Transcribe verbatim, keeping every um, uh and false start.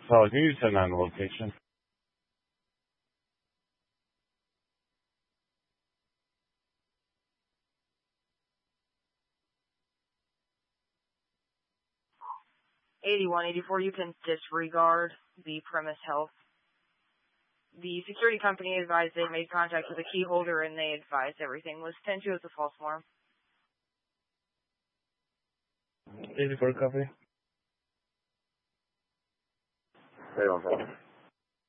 So can you send on the location? eighty-one eighty-four, you can disregard the premise health. The security company advised they made contact with the key holder and they advised everything was ten two as a false alarm. eighty-four copy. Stay on top.